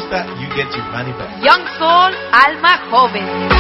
gusta, you get your money back. Young Soul, alma joven.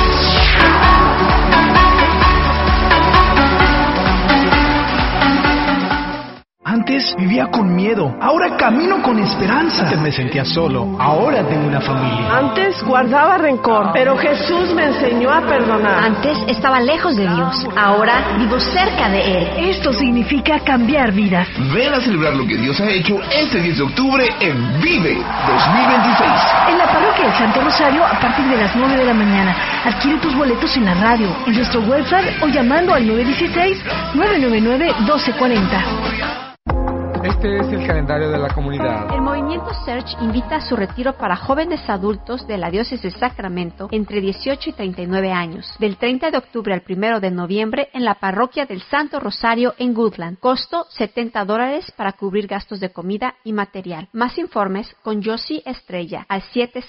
Antes vivía con miedo, ahora camino con esperanza. Antes me sentía solo, ahora tengo una familia. Antes guardaba rencor, pero Jesús me enseñó a perdonar. Antes estaba lejos de Dios, ahora vivo cerca de Él. Esto significa cambiar vidas. Ven a celebrar lo que Dios ha hecho este 10 de octubre en Vive 2026. En la parroquia del Santo Rosario a partir de las 9 de la mañana. Adquiere tus boletos en la radio, en nuestro website o llamando al 916-999-1240. Este es el calendario de la comunidad. El Movimiento Search invita a su retiro para jóvenes adultos de la Diócesis de Sacramento entre 18 y 39 años, del 30 de octubre al 1 de noviembre en la parroquia del Santo Rosario en Goodland. Costo $70 para cubrir gastos de comida y material. Más informes con Josie Estrella al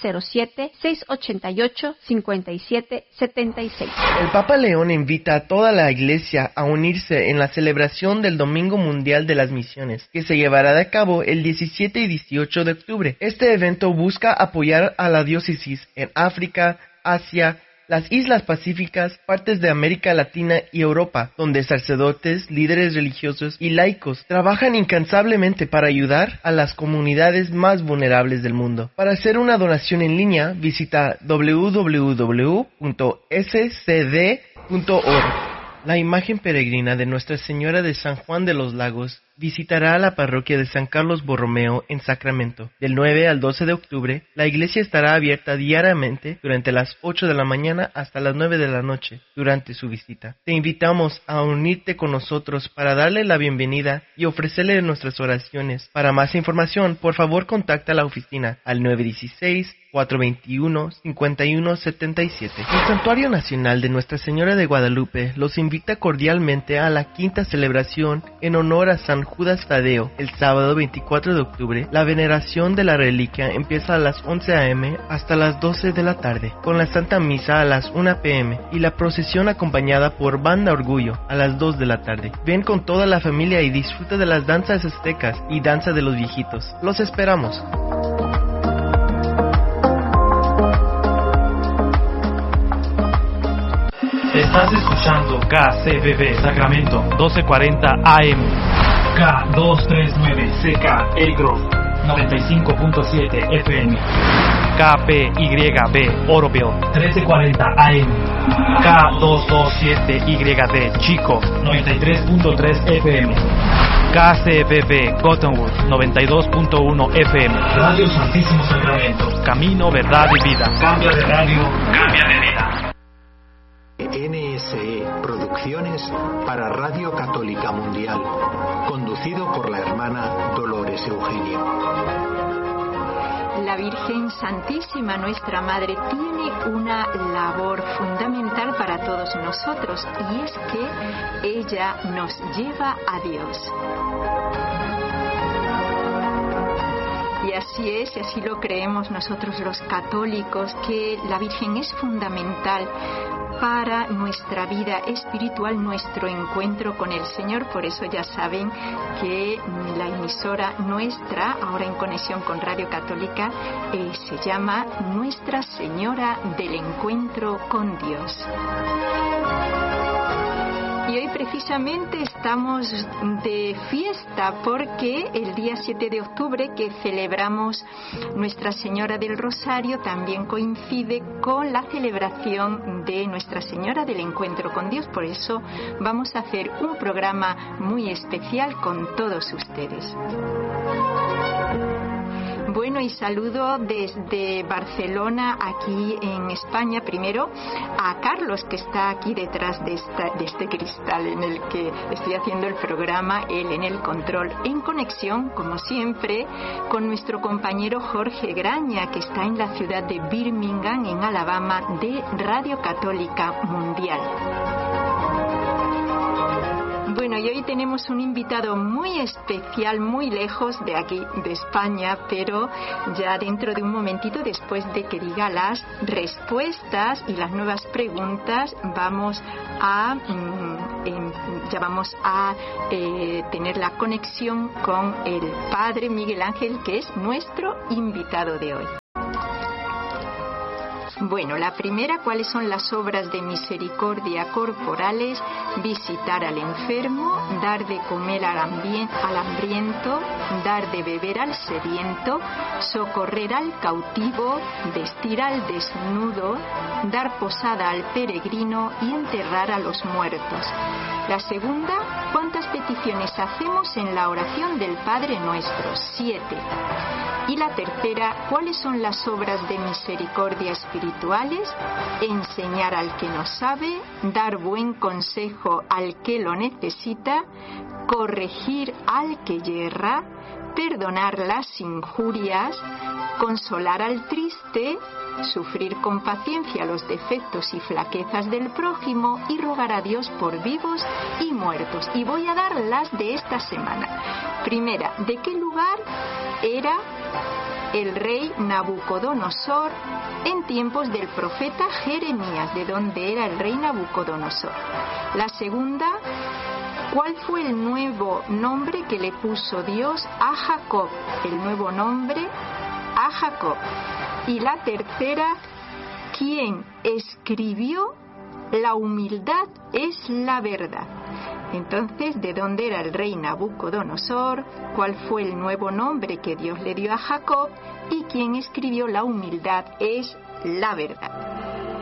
707-688-5776. El Papa León invita a toda la Iglesia a unirse en la celebración del Domingo Mundial de las Misiones, que se llevará a cabo el 17 y 18 de octubre. Este evento busca apoyar a la diócesis en África, Asia, las Islas Pacíficas, partes de América Latina y Europa, donde sacerdotes, líderes religiosos y laicos trabajan incansablemente para ayudar a las comunidades más vulnerables del mundo. Para hacer una donación en línea, visita www.scd.org. La imagen peregrina de Nuestra Señora de San Juan de los Lagos visitará a la parroquia de San Carlos Borromeo en Sacramento. Del 9 al 12 de octubre, la iglesia estará abierta diariamente durante las 8 de la mañana hasta las 9 de la noche durante su visita. Te invitamos a unirte con nosotros para darle la bienvenida y ofrecerle nuestras oraciones. Para más información, por favor contacta a la oficina al 916-421-5177. El Santuario Nacional de Nuestra Señora de Guadalupe los invita cordialmente a la quinta celebración en honor a San Judas Tadeo. El sábado 24 de octubre, la veneración de la reliquia empieza a las 11 a.m. hasta las 12 de la tarde, con la Santa Misa a las 1 p.m. y la procesión acompañada por Banda Orgullo a las 2 de la tarde. Ven con toda la familia y disfruta de las danzas aztecas y danza de los viejitos. Los esperamos. Estás escuchando KCBB Sacramento 1240 AM, K239 CK El Grove 95.7 FM, KPYB Oroville 1340 AM, K227YD Chico 93.3 FM, KCBB Cottonwood 92.1 FM, Radio Santísimo Sacramento, Camino, Verdad y Vida. Cambia de radio, cambia de vida. NSE Producciones para Radio Católica Mundial, conducido por la hermana Dolores Eugenio. La Virgen Santísima, nuestra Madre, tiene una labor fundamental para todos nosotros, y es que ella nos lleva a Dios. Y así es, y así lo creemos nosotros los católicos, que la Virgen es fundamental para nuestra vida espiritual, nuestro encuentro con el Señor. Por eso ya saben que la emisora nuestra, ahora en conexión con Radio Católica, se llama Nuestra Señora del Encuentro con Dios. Y hoy precisamente estamos de fiesta porque el día 7 de octubre, que celebramos Nuestra Señora del Rosario, también coincide con la celebración de Nuestra Señora del Encuentro con Dios. Por eso vamos a hacer un programa muy especial con todos ustedes. Bueno, y saludo desde Barcelona, aquí en España, primero a Carlos, que está aquí detrás de este cristal en el que estoy haciendo el programa, él en el control, en conexión, como siempre, con nuestro compañero Jorge Graña, que está en la ciudad de Birmingham, en Alabama, de Radio Católica Mundial. Bueno, y hoy tenemos un invitado muy especial, muy lejos de aquí, de España, pero ya dentro de un momentito, después de que diga las respuestas y las nuevas preguntas, vamos a tener la conexión con el Padre Miguel Ángel, que es nuestro invitado de hoy. Bueno, la primera, ¿cuáles son las obras de misericordia corporales? Visitar al enfermo, dar de comer al hambriento, dar de beber al sediento, socorrer al cautivo, vestir al desnudo, dar posada al peregrino y enterrar a los muertos. La segunda, ¿cuántas peticiones hacemos en la oración del Padre Nuestro? 7. Y la tercera, ¿cuáles son las obras de misericordia espirituales? Enseñar al que no sabe, dar buen consejo al que lo necesita, corregir al que yerra, perdonar las injurias, consolar al triste, sufrir con paciencia los defectos y flaquezas del prójimo y rogar a Dios por vivos y muertos. Y voy a dar las de esta semana. Primera, ¿de qué lugar era el rey Nabucodonosor en tiempos del profeta Jeremías? ¿De dónde era el rey Nabucodonosor? La segunda, ¿cuál fue el nuevo nombre que le puso Dios a Jacob? El nuevo nombre a Jacob. Y la tercera, ¿quién escribió La humildad es la verdad? Entonces, ¿de dónde era el rey Nabucodonosor? ¿Cuál fue el nuevo nombre que Dios le dio a Jacob? ¿Y quién escribió La humildad es la verdad?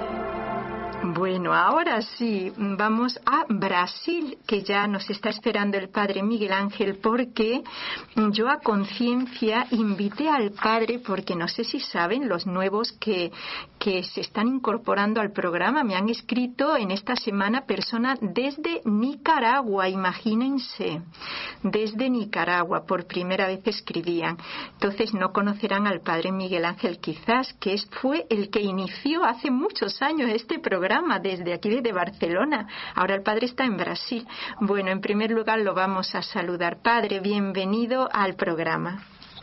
Bueno, ahora sí, vamos a Brasil, que ya nos está esperando el Padre Miguel Ángel, porque yo a conciencia invité al Padre, porque no sé si saben, los nuevos que se están incorporando al programa, me han escrito en esta semana personas desde Nicaragua, imagínense, desde Nicaragua, por primera vez escribían. Entonces no conocerán al Padre Miguel Ángel quizás, que fue el que inició hace muchos años este programa, desde aquí, desde Barcelona. Ahora el Padre está en Brasil. Bueno, en primer lugar lo vamos a saludar. Padre, bienvenido al programa.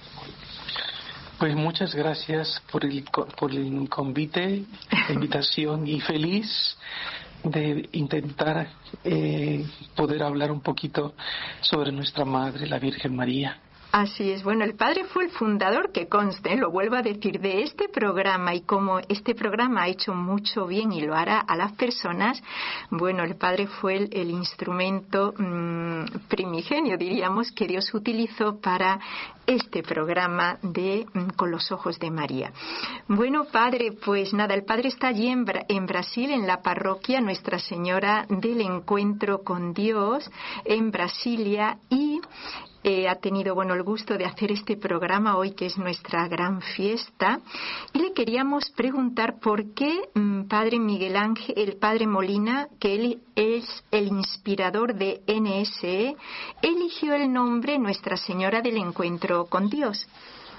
Pues muchas gracias por el convite, la invitación, y feliz de intentar poder hablar un poquito sobre nuestra Madre, la Virgen María. Así es. Bueno, el Padre fue el fundador, que conste, lo vuelvo a decir, de este programa, y como este programa ha hecho mucho bien y lo hará a las personas, bueno, el Padre fue el instrumento primigenio, diríamos, que Dios utilizó para este programa de Con los Ojos de María. Bueno, Padre, pues nada, el Padre está allí en Brasil, en la parroquia Nuestra Señora del Encuentro con Dios, en Brasilia, y ha tenido el gusto de hacer este programa hoy, que es nuestra gran fiesta, y le queríamos preguntar por qué Padre Miguel Ángel, el Padre Molina, que él es el inspirador de NSE, eligió el nombre Nuestra Señora del Encuentro con Dios.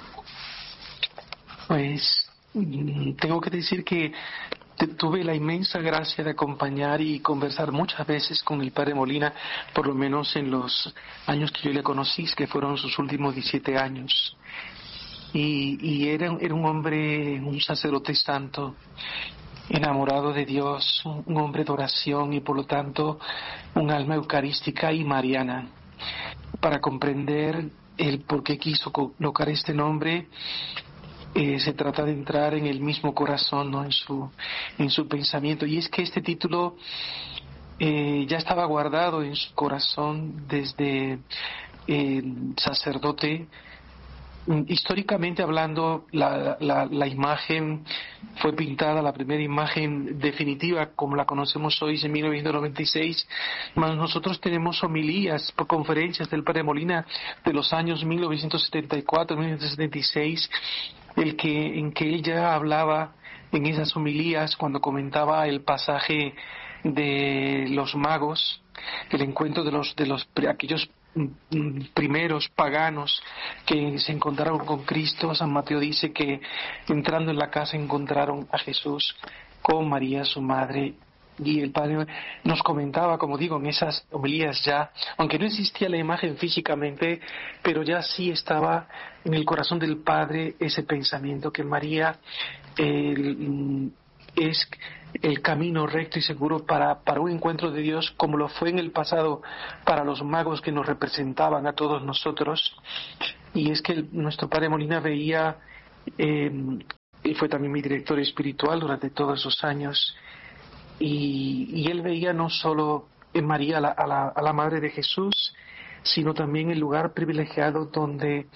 Pues tengo que decir que tuve la inmensa gracia de acompañar y conversar muchas veces con el Padre Molina, por lo menos en los años que yo le conocí, que fueron sus últimos 17 años. Y era un hombre, un sacerdote santo, enamorado de Dios, un hombre de oración y por lo tanto un alma eucarística y mariana. Para comprender el por qué quiso colocar este nombre, se trata de entrar en el mismo corazón, ¿no? en su pensamiento, y es que este título ya estaba guardado en su corazón desde sacerdote. Históricamente hablando, la imagen fue pintada, la primera imagen definitiva como la conocemos hoy, en 1996, mas nosotros tenemos homilías por conferencias del Padre Molina de los años 1974-1976, en que él ya hablaba en esas homilías, cuando comentaba el pasaje de los magos, el encuentro de aquellos primeros paganos que se encontraron con Cristo. San Mateo dice que entrando en la casa encontraron a Jesús con María su madre, y el Padre nos comentaba, como digo, en esas homilías ya, aunque no existía la imagen físicamente, pero ya sí estaba en el corazón del Padre ese pensamiento que María es el camino recto y seguro para un encuentro de Dios, como lo fue en el pasado para los magos que nos representaban a todos nosotros. Y es que nuestro Padre Molina veía Él fue también mi director espiritual durante todos esos años, y él veía no solo en María a la Madre de Jesús, sino también el lugar privilegiado donde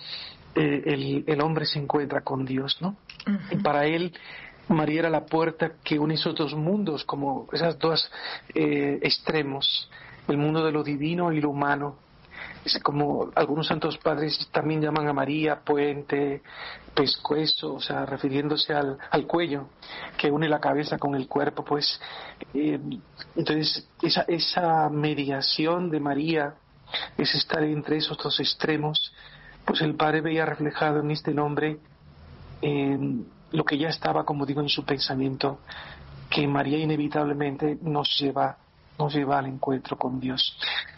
el hombre se encuentra con Dios, ¿no? Uh-huh. Y para él María era la puerta que une esos dos mundos, como esos dos extremos, el mundo de lo divino y lo humano. Es como algunos santos padres también llaman a María puente, pescuezo, o sea, refiriéndose al cuello que une la cabeza con el cuerpo, pues. Entonces esa mediación de María, es estar entre esos dos extremos, pues el Padre veía reflejado en este nombre lo que ya estaba, como digo, en su pensamiento, que María inevitablemente nos lleva al encuentro con Dios.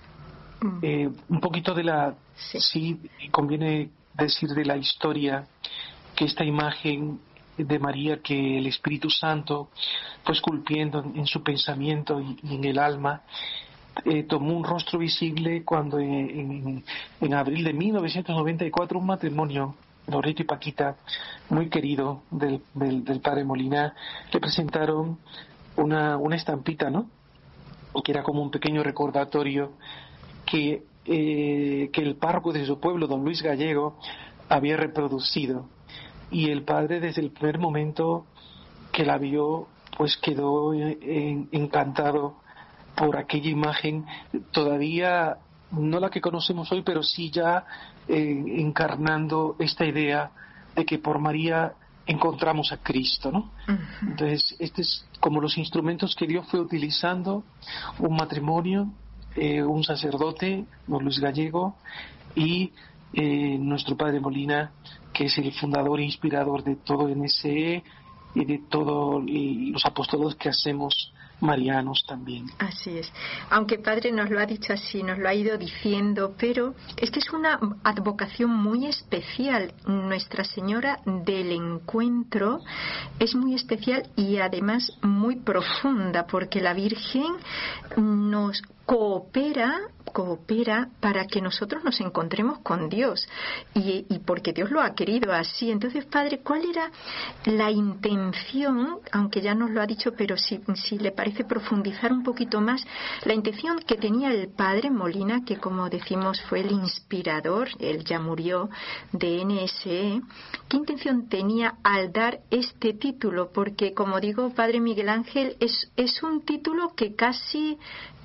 Un poquito sí conviene decir de la historia, que esta imagen de María que el Espíritu Santo fue esculpiendo en su pensamiento y en el alma, tomó un rostro visible cuando en abril de 1994 un matrimonio, Loreto y Paquita, muy querido del padre Molina, le presentaron una estampita, ¿no? Que era como un pequeño recordatorio que el párroco de su pueblo, don Luis Gallego, había reproducido, y el padre desde el primer momento que la vio pues quedó encantado por aquella imagen, todavía no la que conocemos hoy, pero sí ya encarnando esta idea de que por María encontramos a Cristo, ¿no? Uh-huh. Entonces, este es como los instrumentos que Dios fue utilizando: un matrimonio, un sacerdote, don Luis Gallego, y nuestro padre Molina, que es el fundador e inspirador de todo NSE y de todos los apostolados que hacemos marianos también. Así es. Aunque Padre nos lo ha dicho así, nos lo ha ido diciendo, pero es que es una advocación muy especial. Nuestra Señora del Encuentro es muy especial y además muy profunda, porque la Virgen nos coopera para que nosotros nos encontremos con Dios, y porque Dios lo ha querido así. Entonces, Padre, ¿cuál era la intención? Aunque ya nos lo ha dicho, pero si le parece profundizar un poquito más, la intención que tenía el Padre Molina, que como decimos fue el inspirador, él ya murió, de NSE. ¿Qué intención tenía al dar este título? Porque, como digo, Padre Miguel Ángel, es un título que casi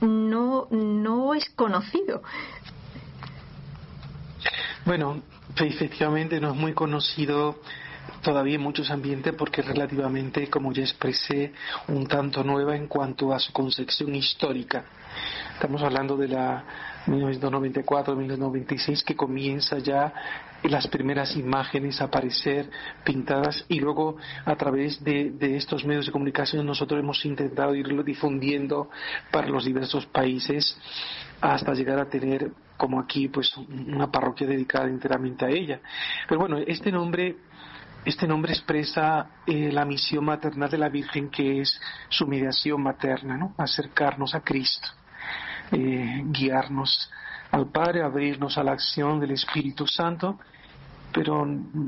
no es conocido. Bueno, efectivamente no es muy conocido todavía en muchos ambientes, porque es relativamente, como ya expresé, un tanto nueva en cuanto a su concepción histórica. Estamos hablando de la 1994-1996, que comienza ya las primeras imágenes a aparecer pintadas, y luego a través de estos medios de comunicación nosotros hemos intentado irlo difundiendo para los diversos países hasta llegar a tener, como aquí, pues una parroquia dedicada enteramente a ella. Pero bueno, este nombre expresa la misión maternal de la Virgen, que es su mediación materna, ¿no? Acercarnos a Cristo, guiarnos al Padre, abrirnos a la acción del Espíritu Santo. Pero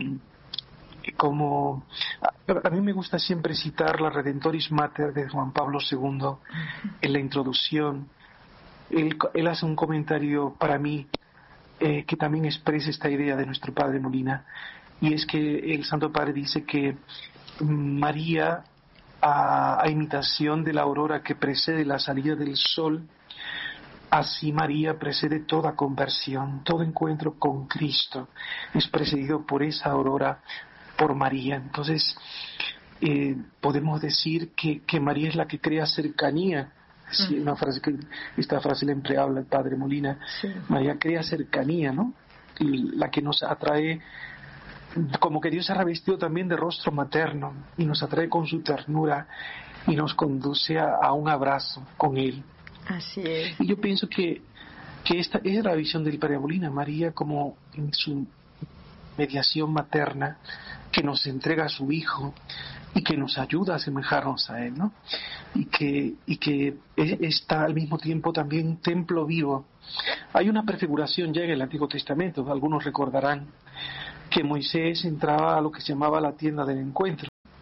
como a mí me gusta siempre citar la Redentoris Mater de Juan Pablo II en la introducción. Él hace un comentario para mí que también expresa esta idea de nuestro Padre Molina, y es que el Santo Padre dice que María, a imitación de la aurora que precede la salida del sol, así María precede toda conversión, todo encuentro con Cristo es precedido por esa aurora, por María. Entonces podemos decir que María es la que crea cercanía. Sí, esta frase la empleaba el Padre Molina. Sí. María crea cercanía, ¿no? Y la que nos atrae, como que Dios se ha revestido también de rostro materno y nos atrae con su ternura y nos conduce a un abrazo con Él. Así es. Y yo pienso que esta es la visión del Padre Molina, María como en su mediación materna, que nos entrega a su Hijo y que nos ayuda a asemejarnos a Él, ¿no? Y que está al mismo tiempo también un templo vivo. Hay una prefiguración ya en el Antiguo Testamento. Algunos recordarán que Moisés entraba a lo que se llamaba la tienda del encuentro,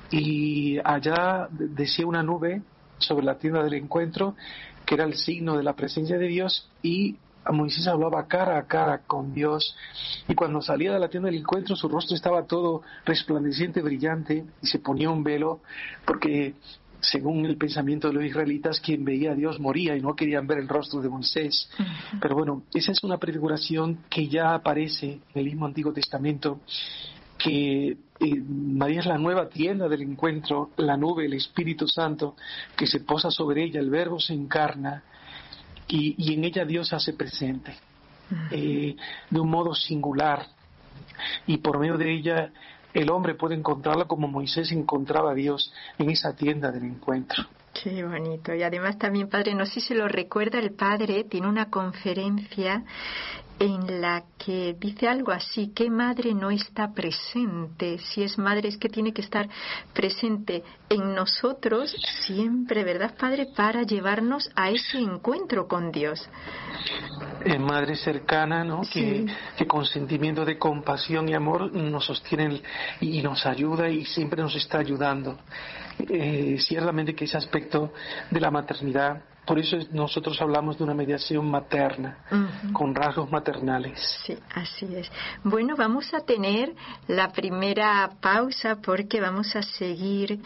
y allá decía una nube sobre la tienda del encuentro, que era el signo de la presencia de Dios, y Moisés hablaba cara a cara con Dios, y cuando salía de la tienda del encuentro su rostro estaba todo resplandeciente, brillante, y se ponía un velo, porque según el pensamiento de los israelitas, quien veía a Dios moría y no querían ver el rostro de Moisés. Pero bueno, esa es una prefiguración que ya aparece en el mismo Antiguo Testamento, que María es la nueva tienda del encuentro, la nube, el Espíritu Santo que se posa sobre ella, el Verbo se encarna y en ella Dios se hace presente de un modo singular, y por medio de ella el hombre puede encontrarla como Moisés encontraba a Dios en esa tienda del encuentro. Qué bonito. Y además también, Padre, no sé si se lo recuerda, el Padre tiene una conferencia en la que dice algo así: ¿qué madre no está presente? Si es madre, es que tiene que estar presente en nosotros siempre, ¿verdad, Padre? Para llevarnos a ese encuentro con Dios. Madre cercana, ¿no? Sí. Que con sentimiento de compasión y amor nos sostiene y nos ayuda y siempre nos está ayudando. Ciertamente que ese aspecto de la maternidad, por eso nosotros hablamos de una mediación materna, con rasgos maternales. Sí, así es. Bueno, vamos a tener la primera pausa porque vamos a seguir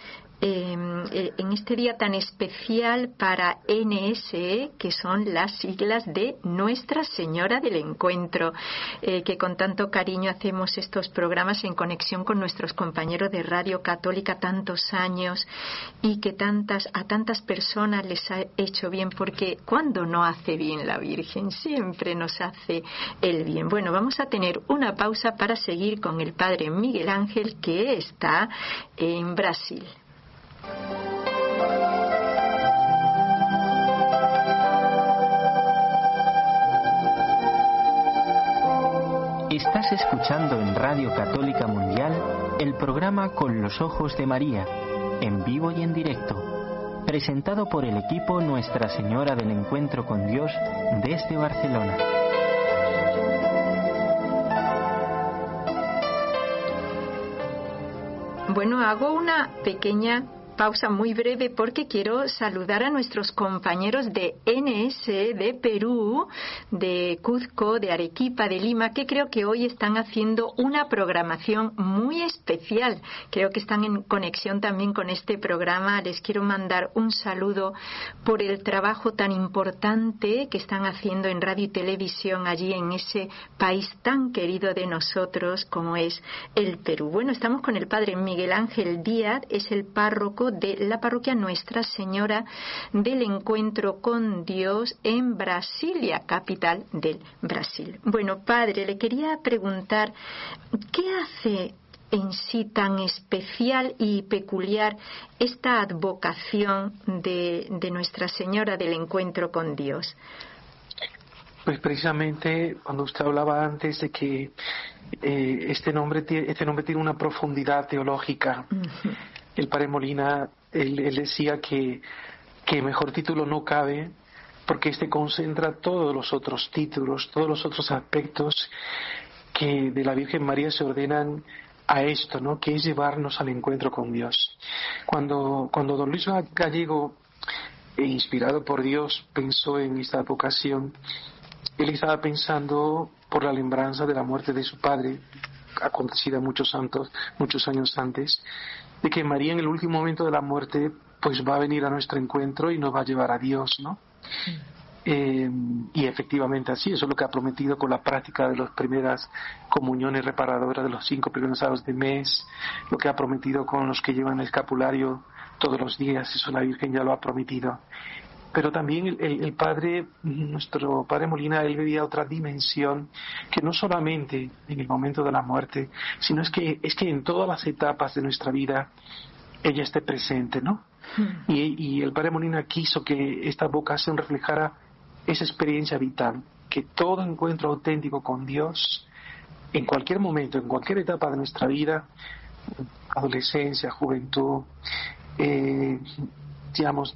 en este día tan especial para NSE, que son las siglas de Nuestra Señora del Encuentro, que con tanto cariño hacemos estos programas en conexión con nuestros compañeros de Radio Católica tantos años, y que a tantas personas les ha hecho bien, porque cuando no hace bien la Virgen, siempre nos hace el bien. Bueno, vamos a tener una pausa para seguir con el Padre Miguel Ángel, que está en Brasil. Estás escuchando en Radio Católica Mundial el programa Con los Ojos de María, en vivo y en directo, presentado por el equipo Nuestra Señora del Encuentro con Dios desde Barcelona. Bueno, hago una pequeña pausa muy breve porque quiero saludar a nuestros compañeros de NS de Perú, de Cuzco, de Arequipa, de Lima, que creo que hoy están haciendo una programación muy especial. Creo que están en conexión también con este programa. Les quiero mandar un saludo por el trabajo tan importante que están haciendo en radio y televisión allí en ese país tan querido de nosotros como es el Perú. Bueno, estamos con el Padre Miguel Ángel Díaz, es el párroco de la parroquia Nuestra Señora del Encuentro con Dios en Brasilia, capital del Brasil. Bueno, Padre, le quería preguntar, ¿qué hace en sí tan especial y peculiar esta advocación de Nuestra Señora del Encuentro con Dios? Pues precisamente cuando usted hablaba antes de que este nombre tiene una profundidad teológica, el Padre Molina, él decía que mejor título no cabe, porque este concentra todos los otros títulos, todos los otros aspectos que de la Virgen María se ordenan a esto, ¿no? Que es llevarnos al encuentro con Dios. Cuando don Luis Gallego, inspirado por Dios, pensó en esta advocación, él estaba pensando por la lembranza de la muerte de su padre, acontecida muchos años antes, de que María en el último momento de la muerte pues va a venir a nuestro encuentro y nos va a llevar a Dios, ¿no? Y efectivamente así, eso es lo que ha prometido con la práctica de las primeras comuniones reparadoras de los 5 primeros sábados de mes, lo que ha prometido con los que llevan el escapulario todos los días, eso la Virgen ya lo ha prometido. Pero también el Padre, nuestro Padre Molina, él veía otra dimensión, que no solamente en el momento de la muerte, sino es que en todas las etapas de nuestra vida ella esté presente, ¿no? Y el Padre Molina quiso que esta vocación reflejara esa experiencia vital, que todo encuentro auténtico con Dios, en cualquier momento, en cualquier etapa de nuestra vida, adolescencia, juventud, digamos,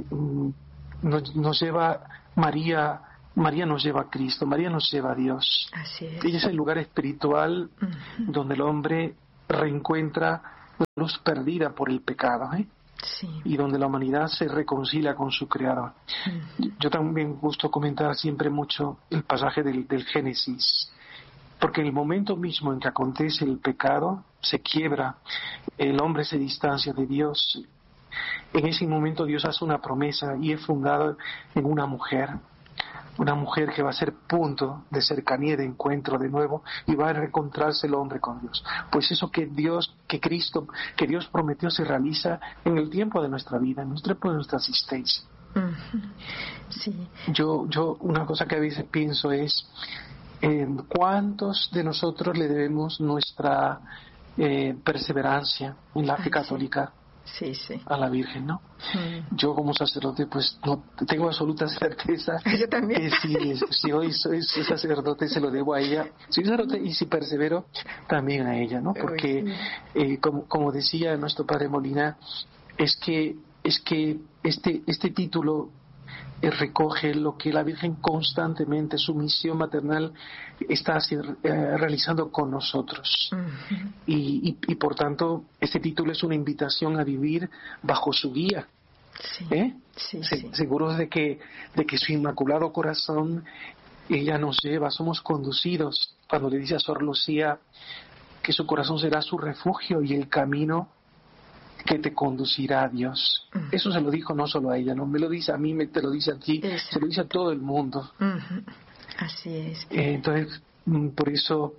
nos lleva María nos lleva a Cristo, María nos lleva a Dios. Así es. Ella es el lugar espiritual donde el hombre reencuentra luz perdida por el pecado, Sí. Y donde la humanidad se reconcilia con su Creador. Yo también gusto comentar siempre mucho el pasaje del Génesis, porque en el momento mismo en que acontece el pecado, se quiebra, el hombre se distancia de Dios. En ese momento Dios hace una promesa y es fundada en una mujer que va a ser punto de cercanía, de encuentro de nuevo, y va a reencontrarse el hombre con Dios. Pues eso que Dios prometió se realiza en el tiempo de nuestra vida, en nuestra existencia. Sí. Yo una cosa que a veces pienso es ¿cuántos de nosotros le debemos nuestra perseverancia en la fe católica? Sí. A la Virgen, ¿no? Yo como sacerdote pues no tengo absoluta certeza yo también. Que si hoy soy sacerdote se lo debo a ella, soy sacerdote, y si persevero también a ella, ¿no? Porque como decía nuestro padre Molina, es que este título recoge lo que la Virgen constantemente, su misión maternal, está realizando con nosotros. Y por tanto, este título es una invitación a vivir bajo su guía. Sí. Seguros de que su inmaculado corazón, ella nos lleva, somos conducidos. Cuando le dice a Sor Lucía que su corazón será su refugio y el camino que te conducirá a Dios. Eso se lo dijo no solo a ella, no me lo dice a mí, te lo dice a ti, se lo dice a todo el mundo. Así es. Entonces, por eso,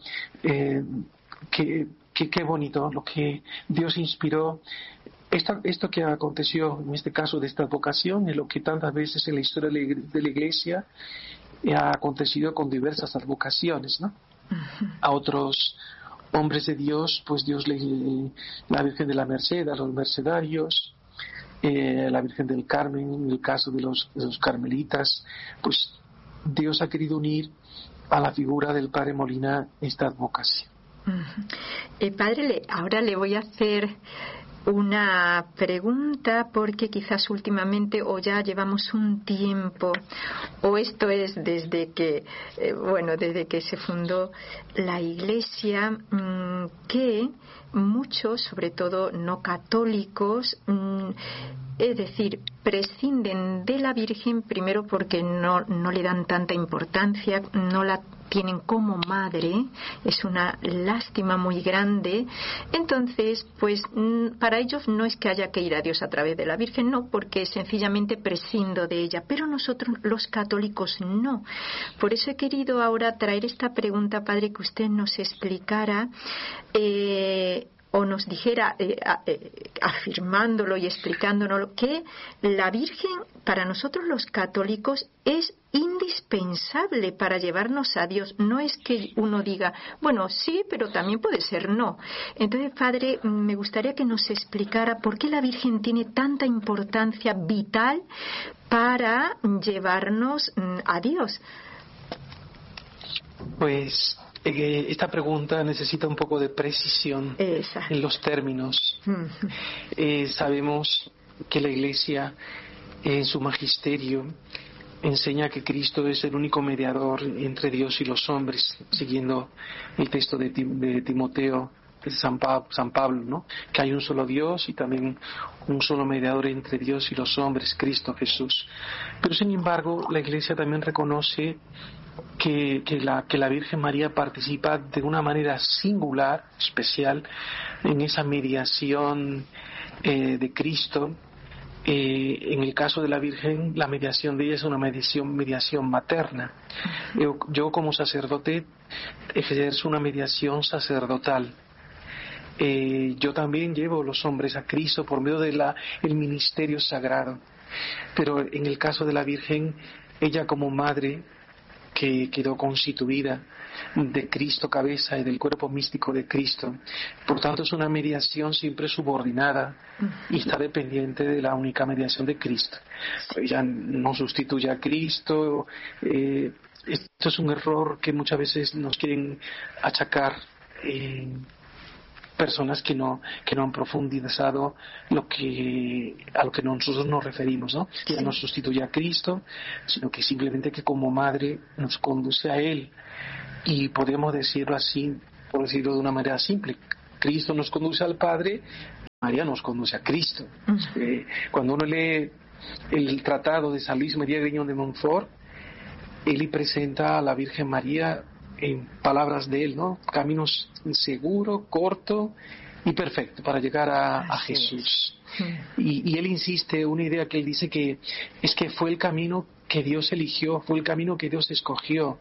qué bonito lo que Dios inspiró. Esto que aconteció, en este caso de esta vocación, es lo que tantas veces en la historia de la Iglesia ha acontecido con diversas advocaciones, ¿no? A otros hombres de Dios, pues la Virgen de la Merced, a los mercedarios, la Virgen del Carmen, en el caso de los carmelitas, pues Dios ha querido unir a la figura del Padre Molina esta advocación. Padre, ahora le voy a hacer una pregunta, porque quizás últimamente o ya llevamos un tiempo, o esto es desde que se fundó la Iglesia, que muchos, sobre todo no católicos, es decir, prescinden de la Virgen, primero porque no le dan tanta importancia, no la tienen como madre, es una lástima muy grande. Entonces, pues para ellos no es que haya que ir a Dios a través de la Virgen, no, porque sencillamente prescindo de ella, pero nosotros los católicos no. Por eso he querido ahora traer esta pregunta, Padre, que usted nos explicara o nos dijera, afirmándolo y explicándonos, que la Virgen para nosotros los católicos es indispensable para llevarnos a Dios. No es que uno diga, bueno, sí, pero también puede ser no. Entonces, Padre, me gustaría que nos explicara por qué la Virgen tiene tanta importancia vital para llevarnos a Dios. Pues esta pregunta necesita un poco de precisión. Exacto. En los términos. Sabemos que la Iglesia en su magisterio enseña que Cristo es el único mediador entre Dios y los hombres, siguiendo el texto de Timoteo, de San Pablo, ¿no? Que hay un solo Dios y también un solo mediador entre Dios y los hombres, Cristo Jesús. Pero sin embargo, la Iglesia también reconoce que la Virgen María participa de una manera singular, especial, en esa mediación de Cristo. En el caso de la Virgen, la mediación de ella es una mediación materna. Yo como sacerdote ejerzo una mediación sacerdotal. Yo también llevo a los hombres a Cristo por medio de el ministerio sagrado. Pero en el caso de la Virgen, ella como madre que quedó constituida de Cristo cabeza y del cuerpo místico de Cristo, por tanto es una mediación siempre subordinada y está dependiente de la única mediación de Cristo. Ella no sustituye a Cristo. Esto es un error que muchas veces nos quieren achacar personas que no han profundizado a lo que nosotros nos referimos, ¿no? Que ella no sustituye a Cristo, sino que simplemente que como madre nos conduce a Él. Y podemos decirlo así, por decirlo de una manera simple, Cristo nos conduce al Padre, María nos conduce a Cristo. Cuando uno lee el tratado de San Luis María Grignon de Montfort, él le presenta a la Virgen María en palabras de él, ¿no? Caminos seguro, corto y perfecto para llegar a Jesús. Y él insiste, una idea que él dice que es que fue el camino que Dios eligió, fue el camino que Dios escogió.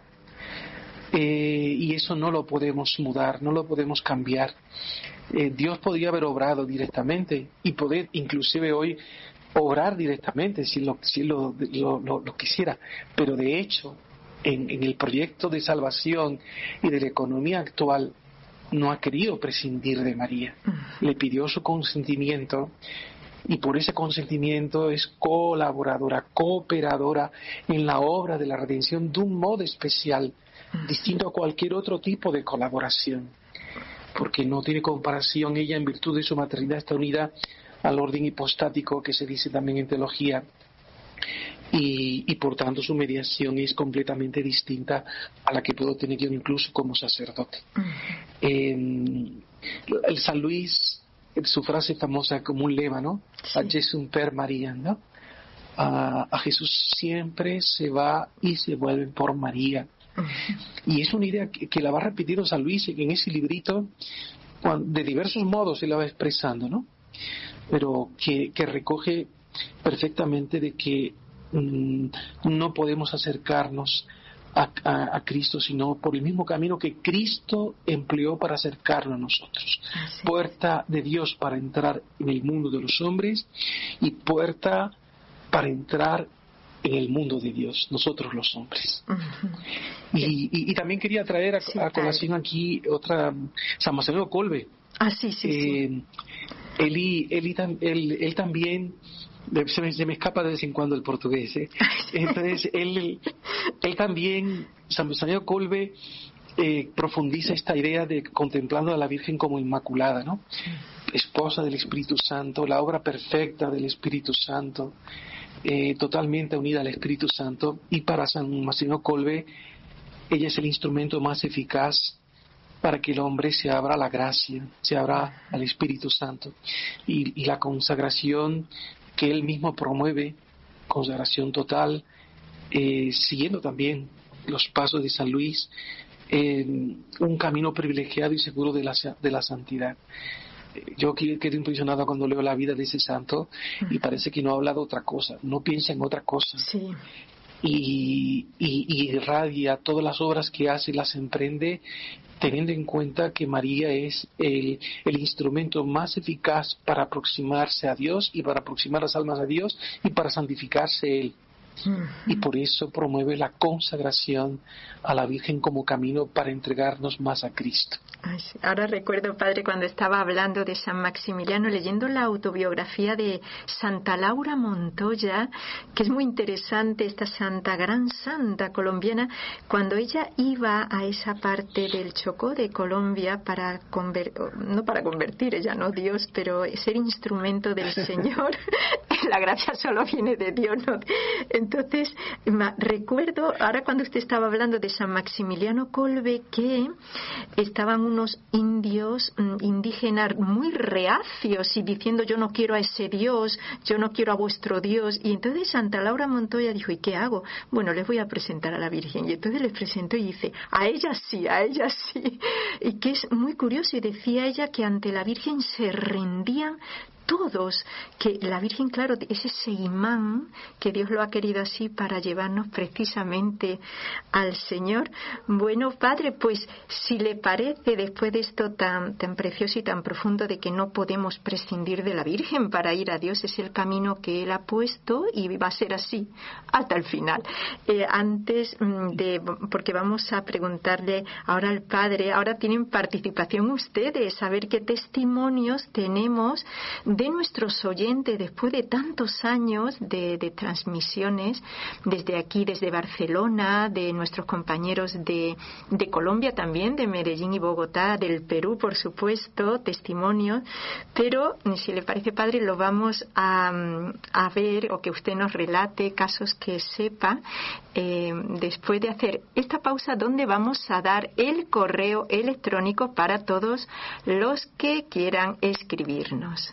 Y eso no lo podemos mudar, no lo podemos cambiar. Dios podría haber obrado directamente y poder inclusive hoy obrar directamente si lo quisiera, pero de hecho en el proyecto de salvación y de la economía actual no ha querido prescindir de María. Le pidió su consentimiento y por ese consentimiento es colaboradora, cooperadora en la obra de la redención de un modo especial, distinto a cualquier otro tipo de colaboración, porque no tiene comparación. Ella, en virtud de su maternidad, está unida al orden hipostático que se dice también en teología, y por tanto su mediación es completamente distinta a la que puedo tener yo incluso como sacerdote. El San Luis, su frase famosa como un lema, ¿no? Sí. A Jesum per María, ¿no? A Jesús siempre se va y se vuelve por María. Y es una idea que la va repitiendo San Luis en ese librito, de diversos modos se la va expresando, ¿no? Pero que recoge perfectamente de que no podemos acercarnos a Cristo sino por el mismo camino que Cristo empleó para acercarnos a nosotros. Puerta de Dios para entrar en el mundo de los hombres y puerta para entrar en el mundo de Dios, nosotros los hombres. Y también quería traer a colación aquí otra, San Maximiliano Kolbe. Él también, se me escapa de vez en cuando el portugués, entonces él también, San Maximiliano Kolbe, profundiza esta idea de contemplando a la Virgen como inmaculada, ¿no? Esposa del Espíritu Santo, la obra perfecta del Espíritu Santo, totalmente unida al Espíritu Santo. Y para San Maximiliano Kolbe, ella es el instrumento más eficaz para que el hombre se abra a la gracia, se abra al Espíritu Santo. Y la consagración que él mismo promueve, consagración total, siguiendo también los pasos de San Luis, un camino privilegiado y seguro de la santidad. Yo quedo impresionado cuando leo la vida de ese santo y parece que no habla de otra cosa, no piensa en otra cosa. Sí. Y irradia todas las obras que hace, las emprende teniendo en cuenta que María es el instrumento más eficaz para aproximarse a Dios y para aproximar las almas a Dios y para santificarse Él. Y por eso promueve la consagración a la Virgen como camino para entregarnos más a Cristo. Ay, sí. Ahora recuerdo, padre, cuando estaba hablando de San Maximiliano, leyendo la autobiografía de Santa Laura Montoya, que es muy interesante, esta gran santa colombiana, cuando ella iba a esa parte del Chocó de Colombia para no para convertir, ella no Dios, pero ser instrumento del Señor. La gracia solo viene de Dios, ¿no? Entonces, recuerdo, ahora cuando usted estaba hablando de San Maximiliano Kolbe, que estaban unos indios indígenas muy reacios y diciendo yo no quiero a ese Dios, yo no quiero a vuestro Dios. Y entonces Santa Laura Montoya dijo, ¿y qué hago? Bueno, les voy a presentar a la Virgen. Y entonces les presentó y dice, a ella sí, a ella sí. Y que es muy curioso, y decía ella que ante la Virgen se rendían todos, que la Virgen, claro, es ese imán que Dios lo ha querido así para llevarnos precisamente al Señor. Bueno, padre, pues si le parece, después de esto tan precioso y tan profundo de que no podemos prescindir de la Virgen para ir a Dios, es el camino que Él ha puesto y va a ser así hasta el final. Porque vamos a preguntarle ahora al padre, ahora tienen participación ustedes, a ver qué testimonios tenemos de nuestros oyentes después de tantos años de transmisiones desde aquí, desde Barcelona, de nuestros compañeros de Colombia también, de Medellín y Bogotá, del Perú, por supuesto, testimonios, pero si le parece, padre, lo vamos a ver, o que usted nos relate casos que sepa, después de hacer esta pausa, donde vamos a dar el correo electrónico para todos los que quieran escribirnos.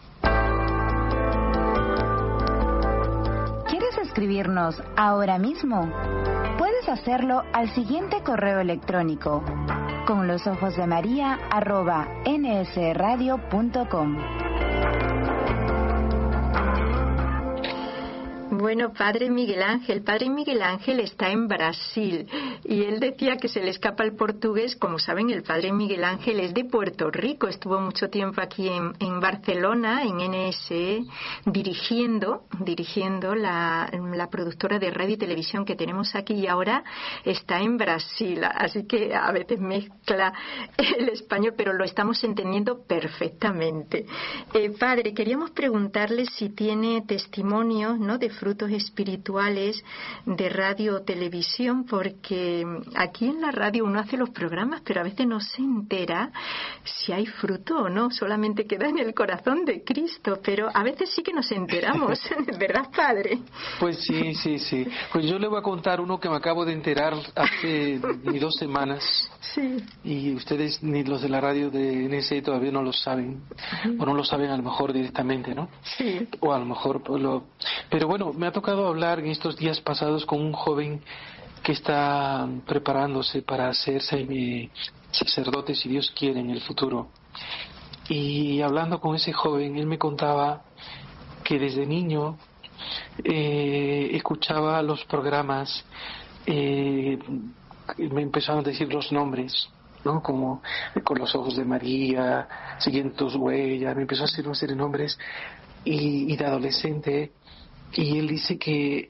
¿Quieres escribirnos ahora mismo? Puedes hacerlo al siguiente correo electrónico: conlosojosdemaria@nsradio.com. Bueno, Padre Miguel Ángel está en Brasil y él decía que se le escapa el portugués. Como saben, el Padre Miguel Ángel es de Puerto Rico, estuvo mucho tiempo aquí en Barcelona, en NSE, dirigiendo la productora de radio y televisión que tenemos aquí, y ahora está en Brasil, así que a veces mezcla el español, pero lo estamos entendiendo perfectamente. Padre, queríamos preguntarle si tiene testimonios, ¿no?, de frutos espirituales de radio o televisión, porque aquí en la radio uno hace los programas, pero a veces no se entera si hay fruto o no, solamente queda en el corazón de Cristo, pero a veces sí que nos enteramos, ¿verdad, Padre? Pues sí. Pues yo le voy a contar uno que me acabo de enterar hace ni 2 semanas. Sí. Y ustedes, ni los de la radio de NSE, todavía no lo saben, o no lo saben a lo mejor directamente, ¿no? Sí. O a lo mejor pero bueno, me ha tocado hablar en estos días pasados con un joven que está preparándose para hacerse sacerdote, si Dios quiere, en el futuro. Y hablando con ese joven, él me contaba que desde niño escuchaba los programas, me empezaron a decir los nombres, ¿no? Como Con los ojos de María, Siguiendo tus huellas, me empezó a hacer una serie de nombres, y de adolescente. Y él dice que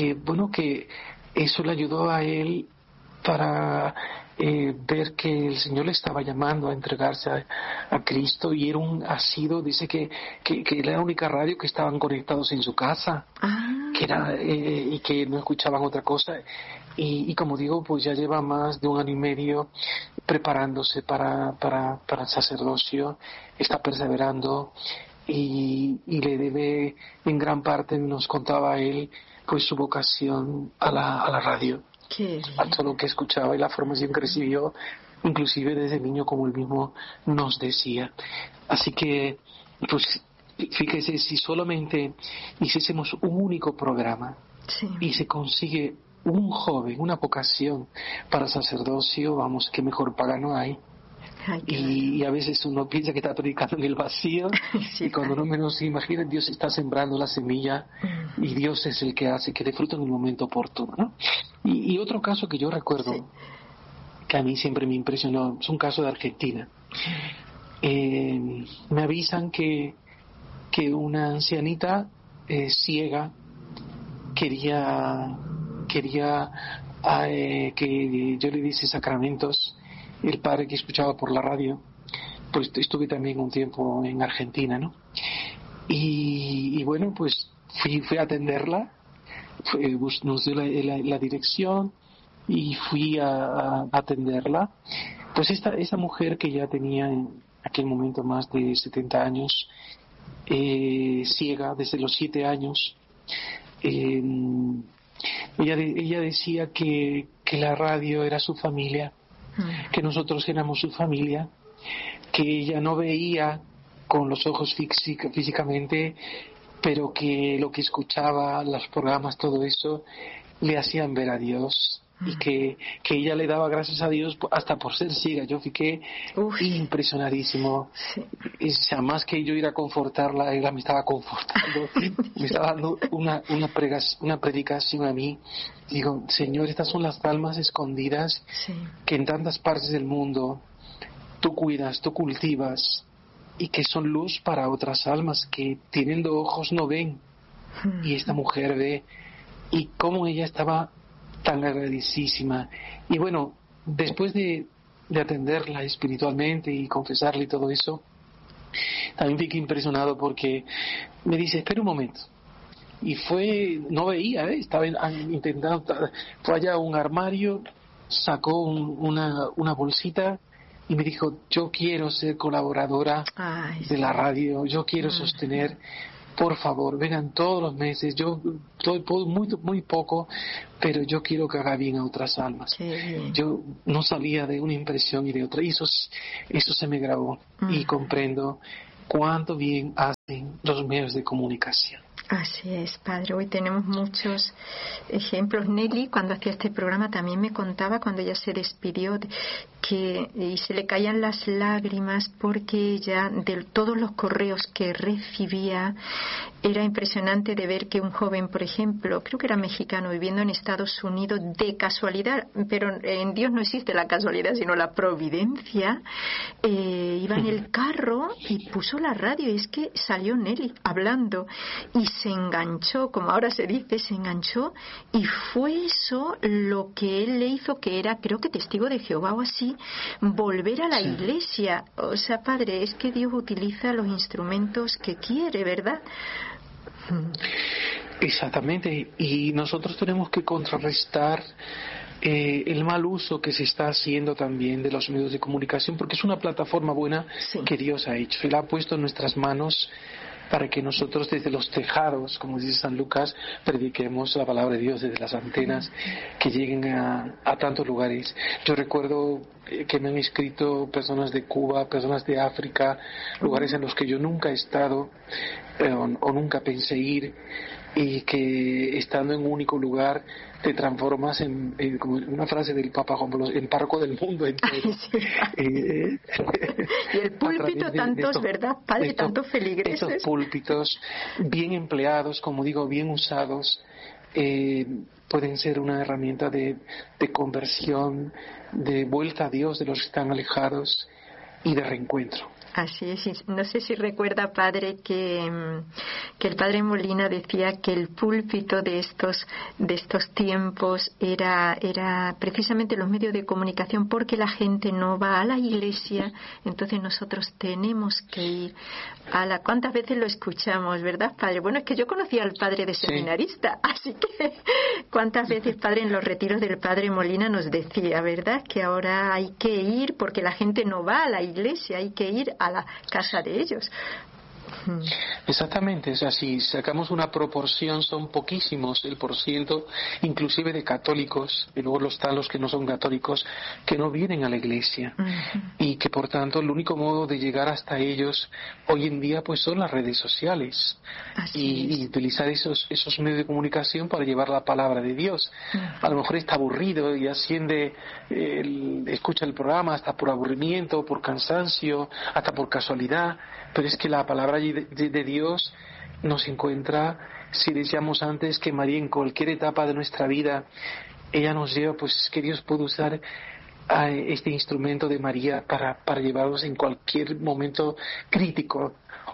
eso le ayudó a él para ver que el Señor le estaba llamando a entregarse a Cristo, y dice que era la única radio que estaban conectados en su casa, que era y que no escuchaban otra cosa, y como digo, pues ya lleva más de 1 año y medio preparándose para el sacerdocio, está perseverando. Y le debe, en gran parte, nos contaba él, pues su vocación a la radio, a todo lo que escuchaba y la formación que recibió, inclusive desde niño, como él mismo nos decía. Así que, pues, fíjese, si solamente hiciésemos un único programa, sí, y se consigue un joven, una vocación para sacerdocio, vamos, que mejor paga no hay. Y a veces uno piensa que está predicando en el vacío, sí, y cuando no menos se imagina, Dios está sembrando la semilla, y Dios es el que hace que dé fruto en el momento oportuno, ¿no? Y otro caso que yo recuerdo, sí, que a mí siempre me impresionó, es un caso de Argentina. Me avisan que una ancianita ciega quería que yo le diese sacramentos. El padre que escuchaba por la radio, pues estuve también un tiempo en Argentina, ¿no? Y bueno, pues fui a atenderla, nos dio la dirección y fui a atenderla. Pues esta mujer, que ya tenía en aquel momento más de 70 años, ciega desde los 7 años, ella decía que la radio era su familia, que nosotros éramos su familia, que ella no veía con los ojos físicamente, pero que lo que escuchaba, los programas, todo eso, le hacían ver a Dios, y que ella le daba gracias a Dios hasta por ser ciega. Yo fiqué impresionadísimo. Sí. Más que yo ir a confortarla, ella me estaba confortando, me estaba dando una predicación a mí. Digo, Señor, estas son las almas escondidas, sí, que en tantas partes del mundo tú cuidas, tú cultivas, y que son luz para otras almas que teniendo ojos no ven, y esta mujer ve, y cómo ella estaba tan agradecidísima. Y bueno, después de atenderla espiritualmente y confesarle y todo eso, También fiqué impresionado porque me dice, espera un momento. Y no veía, estaba intentando, fue allá a un armario, sacó una bolsita y me dijo, yo quiero ser colaboradora de la radio, yo quiero sostener, por favor, vengan todos los meses, yo doy muy poco, pero yo quiero que haga bien a otras almas. Yo no salía de una impresión y de otra, y eso se me grabó, y comprendo cuánto bien hacen los medios de comunicación. Así es, Padre. Hoy tenemos muchos ejemplos. Nelly, cuando hacía este programa, también me contaba cuando ella se despidió y se le caían las lágrimas porque ella, de todos los correos que recibía, era impresionante de ver que un joven, por ejemplo, creo que era mexicano, viviendo en Estados Unidos, de casualidad, pero en Dios no existe la casualidad, sino la providencia, iba en el carro y puso la radio, y es que salió Nelly hablando y se enganchó, como ahora se dice, se enganchó, y fue eso lo que él le hizo, que era, creo que testigo de Jehová o así, volver a la iglesia. O sea, Padre, es que Dios utiliza los instrumentos que quiere, ¿verdad? Exactamente, y nosotros tenemos que contrarrestar el mal uso que se está haciendo también de los medios de comunicación, porque es una plataforma buena que Dios ha hecho, Él ha puesto en nuestras manos para que nosotros desde los tejados, como dice San Lucas, prediquemos la palabra de Dios desde las antenas, que lleguen a tantos lugares. Yo recuerdo que me han escrito personas de Cuba, personas de África, lugares en los que yo nunca he estado o nunca pensé ir, y que estando en un único lugar te transformas en como una frase del Papa Juan Pablo, en párroco del mundo entero. Y el púlpito, tantos, ¿verdad, Padre? Tantos feligreses. Estos púlpitos bien empleados, como digo, bien usados, pueden ser una herramienta de conversión, de vuelta a Dios de los que están alejados y de reencuentro. Así es. No sé si recuerda, Padre, que el Padre Molina decía que el púlpito de estos tiempos era precisamente los medios de comunicación, porque la gente no va a la iglesia, entonces nosotros tenemos que ir a la... ¿Cuántas veces lo escuchamos, verdad, Padre? Bueno, es que yo conocía al Padre de seminarista, así que cuántas veces, Padre, en los retiros del Padre Molina nos decía, ¿verdad?, que ahora hay que ir porque la gente no va a la iglesia, hay que ir a la casa de ellos. Exactamente, es así. Sacamos una proporción, son poquísimos el porciento, inclusive de católicos, y luego están los que no son católicos, que no vienen a la iglesia, y que por tanto el único modo de llegar hasta ellos hoy en día pues son las redes sociales, y utilizar esos medios de comunicación para llevar la palabra de Dios. A lo mejor está aburrido y escucha el programa hasta por aburrimiento, por cansancio, hasta por casualidad, pero es que la palabra de Dios nos encuentra, si decíamos antes que María en cualquier etapa de nuestra vida, ella nos lleva, pues es que Dios puede usar a este instrumento de María para llevarnos en cualquier momento crítico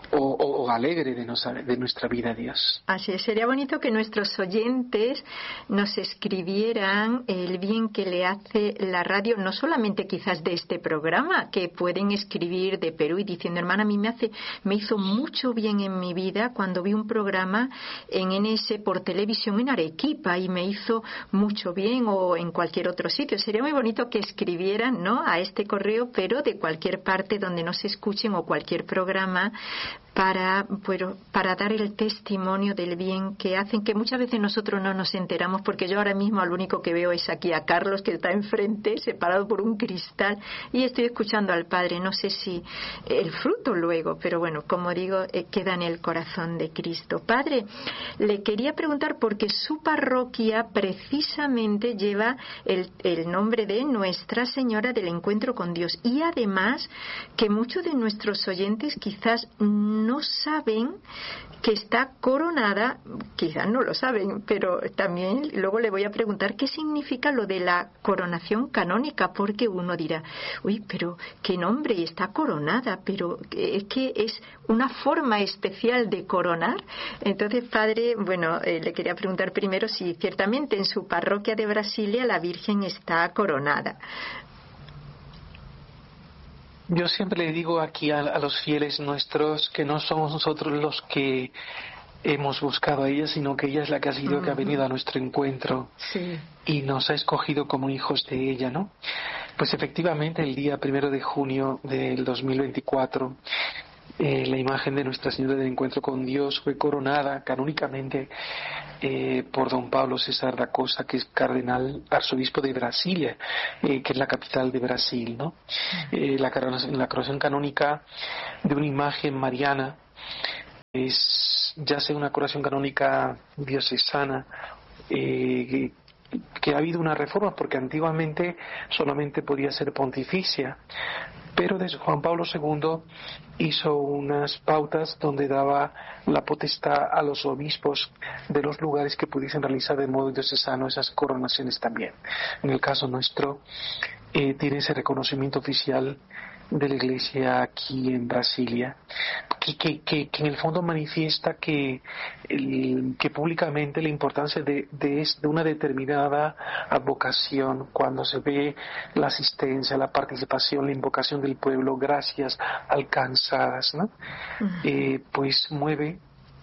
o alegre de nuestra vida, Dios. Así es, sería bonito que nuestros oyentes nos escribieran el bien que le hace la radio, no solamente quizás de este programa, que pueden escribir de Perú y diciendo, hermana, a mí me hizo mucho bien en mi vida cuando vi un programa en NS por televisión en Arequipa y me hizo mucho bien, o en cualquier otro sitio. Sería muy bonito que escribieran, ¿no?, a este correo, pero de cualquier parte donde nos escuchen, o cualquier programa, para dar el testimonio del bien que hacen, que muchas veces nosotros no nos enteramos, porque yo ahora mismo lo único que veo es aquí a Carlos, que está enfrente, separado por un cristal, y estoy escuchando al Padre. No sé si el fruto luego, pero bueno, como digo, queda en el corazón de Cristo. Padre, le quería preguntar, porque su parroquia precisamente lleva el nombre de Nuestra Señora del Encuentro con Dios, y además que muchos de nuestros oyentes quizás no saben que está coronada, quizás no lo saben, pero también luego le voy a preguntar qué significa lo de la coronación canónica, porque uno dirá, uy, pero qué nombre, está coronada, pero es que es una forma especial de coronar. Entonces, Padre, bueno, le quería preguntar primero si ciertamente en su parroquia de Brasilia la Virgen está coronada. Yo siempre le digo aquí a los fieles nuestros que no somos nosotros los que hemos buscado a ella, sino que ella es la que ha sido que ha venido a nuestro encuentro y nos ha escogido como hijos de ella, ¿no? Pues efectivamente el día 1 de junio del 2024 la imagen de Nuestra Señora del Encuentro con Dios fue coronada canónicamente por don Pablo César da Costa, que es cardenal arzobispo de Brasilia, que es la capital de Brasil, ¿no? La coronación canónica de una imagen mariana es ya sea una coronación canónica diocesana, que ha habido una reforma, porque antiguamente solamente podía ser pontificia, pero desde Juan Pablo II hizo unas pautas donde daba la potestad a los obispos de los lugares que pudiesen realizar de modo diocesano esas coronaciones también. En el caso nuestro tiene ese reconocimiento oficial de la Iglesia aquí en Brasilia, que en el fondo manifiesta que públicamente la importancia de una determinada advocación, cuando se ve la asistencia, la participación, la invocación del pueblo, gracias alcanzadas, ¿no? Pues mueve.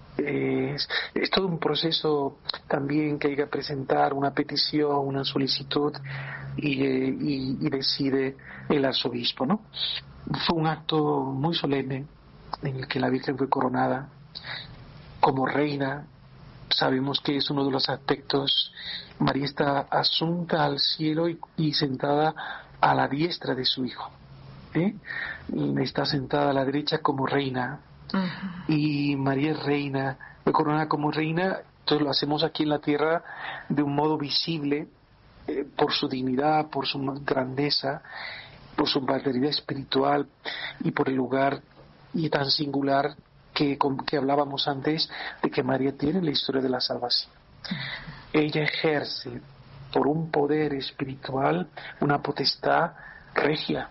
Es todo un proceso también que hay que presentar una petición, una solicitud y decide el arzobispo, ¿no? Fue un acto muy solemne en el que la Virgen fue coronada como reina. Sabemos que es uno de los aspectos. María está asunta al cielo y sentada a la diestra de su Hijo, está sentada a la derecha como reina. Y María es reina, fue coronada como reina. Entonces lo hacemos aquí en la tierra de un modo visible, por su dignidad, por su grandeza, por su paternidad espiritual y por el lugar y tan singular que hablábamos antes de que María tiene en la historia de la salvación. Ella ejerce por un poder espiritual una potestad regia.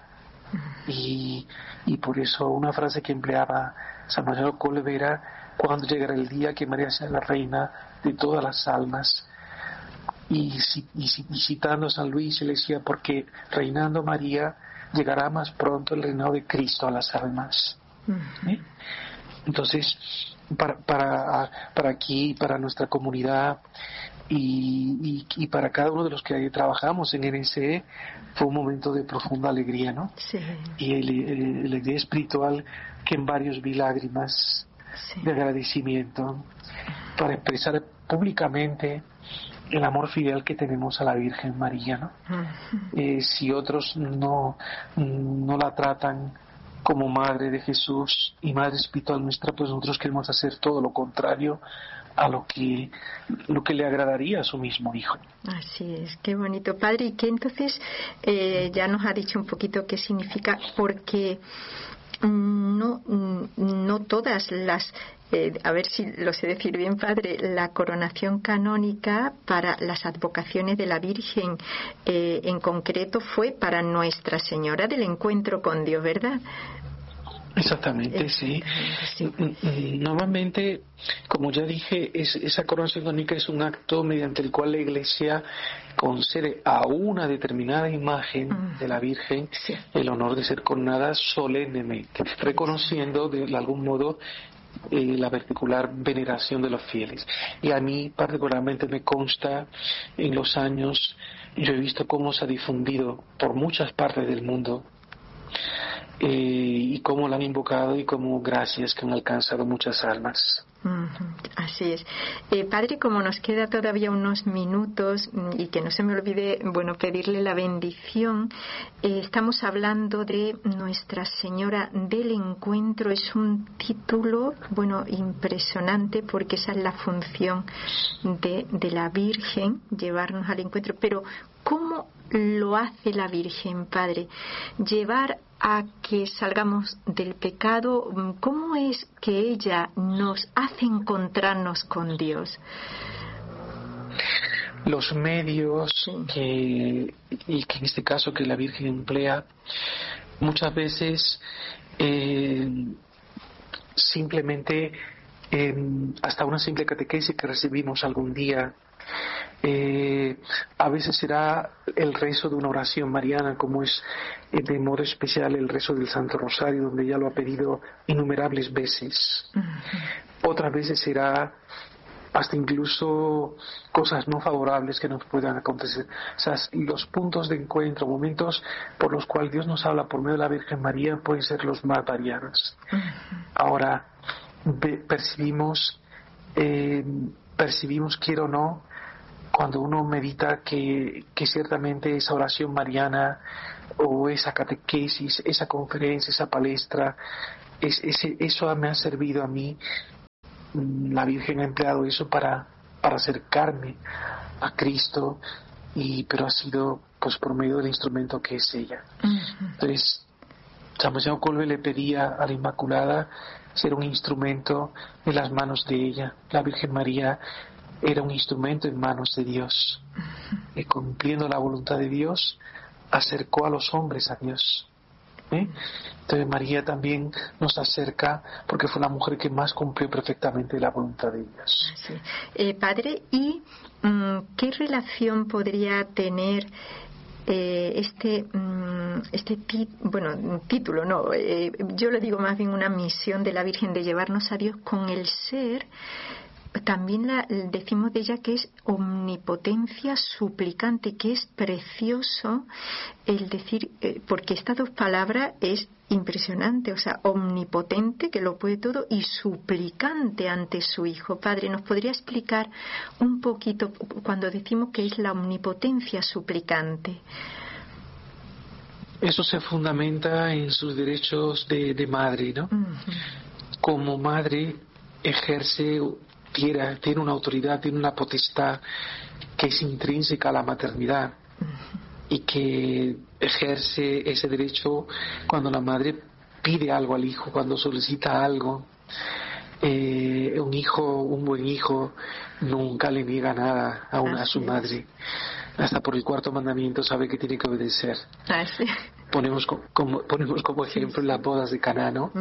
Y por eso una frase que empleaba San Marcelo Kolbe era: cuando llegará el día que María sea la reina de todas las almas. Y citando a San Luis, él decía: porque reinando María llegará más pronto el reinado de Cristo a las almas. Entonces, para aquí, para nuestra comunidad y para cada uno de los que ahí trabajamos en NSE, fue un momento de profunda alegría, ¿no? Sí. Y la alegría espiritual, que en varios vi lágrimas de agradecimiento, para expresar públicamente el amor filial que tenemos a la Virgen María, ¿no? Si otros no la tratan como Madre de Jesús y Madre espiritual nuestra, pues nosotros queremos hacer todo lo contrario a lo que le agradaría a su mismo Hijo. Así es, qué bonito, Padre. Y que entonces ya nos ha dicho un poquito qué significa, porque no todas las a ver si lo sé decir bien, Padre, la coronación canónica para las advocaciones de la Virgen en concreto fue para Nuestra Señora del Encuentro con Dios, ¿verdad? Exactamente, sí. Normalmente, como ya dije, esa coronación canónica es un acto mediante el cual la Iglesia concede a una determinada imagen de la Virgen el honor de ser coronada solemnemente, reconociendo de algún modo la particular veneración de los fieles. Y a mí particularmente me consta, en los años yo he visto cómo se ha difundido por muchas partes del mundo, y cómo la han invocado y cómo gracias que han alcanzado muchas almas. Así es. Padre, como nos queda todavía unos minutos y que no se me olvide, pedirle la bendición, estamos hablando de Nuestra Señora del Encuentro. Es un título, impresionante, porque esa es la función de la Virgen, llevarnos al encuentro. Pero ¿cómo lo hace la Virgen, Padre? Llevar a que salgamos del pecado. ¿Cómo es que ella nos hace encontrarnos con Dios? Los medios que en este caso que la Virgen emplea muchas veces simplemente hasta una simple catequesis que recibimos algún día A veces será el rezo de una oración mariana, como es de modo especial el rezo del Santo Rosario, donde ella lo ha pedido innumerables veces. Otras veces será hasta incluso cosas no favorables que nos puedan acontecer. O sea, los puntos de encuentro, momentos por los cuales Dios nos habla por medio de la Virgen María, pueden ser los más variados. Ahora, percibimos, quiero o no, cuando uno medita que ciertamente esa oración mariana o esa catequesis, esa conferencia, esa palestra, eso me ha servido a mí. La Virgen ha empleado eso para acercarme a Cristo, pero ha sido pues por medio del instrumento que es ella. Entonces, San José Ocolbe le pedía a la Inmaculada ser un instrumento en las manos de ella. La Virgen María era un instrumento en manos de Dios, y cumpliendo la voluntad de Dios acercó a los hombres a Dios. Entonces María también nos acerca porque fue la mujer que más cumplió perfectamente la voluntad de Dios. Sí. Padre, ¿y qué relación podría tener título, no, yo le digo más bien una misión de la Virgen de llevarnos a Dios con el ser? También decimos de ella que es omnipotencia suplicante, que es precioso el decir, porque estas dos palabras es impresionante, o sea, omnipotente, que lo puede todo, y suplicante ante su Hijo. Padre, ¿nos podría explicar un poquito cuando decimos que es la omnipotencia suplicante? Eso se fundamenta en sus derechos de madre, ¿no? Como madre ejerce, tiene una autoridad, tiene una potestad que es intrínseca a la maternidad, y que ejerce ese derecho cuando la madre pide algo al hijo, cuando solicita algo. Un buen hijo nunca le niega nada a su madre. Hasta por el cuarto mandamiento sabe que tiene que obedecer. Ponemos como ejemplo las bodas de Caná, ¿no?